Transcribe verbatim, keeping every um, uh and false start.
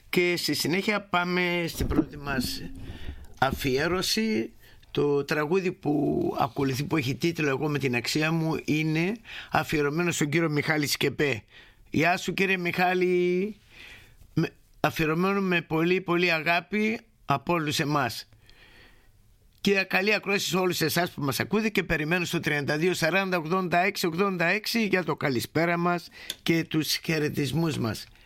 Και στη συνέχεια πάμε στην πρώτη μας αφιέρωση. Το τραγούδι που ακολουθεί, που έχει τίτλο «Εγώ με την αξία μου», είναι αφιερωμένο στον κύριο Μιχάλη Σκεπέ. Γεια σου κύριε Μιχάλη, αφιερωμένο με πολύ πολύ αγάπη από όλους εμάς. Και καλή ακρόαση σε όλους εσάς που μας ακούτε και περιμένω στο τριάντα δύο σαράντα ογδόντα έξι ογδόντα έξι για το καλησπέρα μας και τους χαιρετισμούς μας.